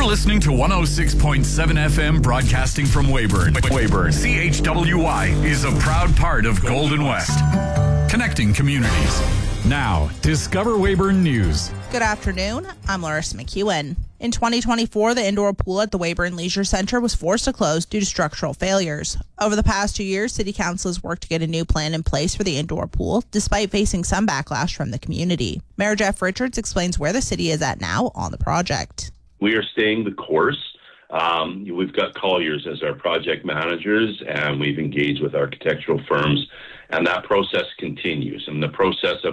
You're listening to 106.7 FM broadcasting from Weyburn. Weyburn, CHWY is a proud part of Golden West. Connecting communities. Now, Discover Weyburn News. Good afternoon. I'm Larissa McEwen. In 2024, the indoor pool at the Weyburn Leisure Centre was forced to close due to structural failures. Over the past 2 years, City Council has worked to get a new plan in place for the indoor pool, despite facing some backlash from the community. Mayor Jeff Richards explains where the city is at now on the project. We are staying the course. We've got Colliers as our project managers, and we've engaged with architectural firms, and that process continues. And the process of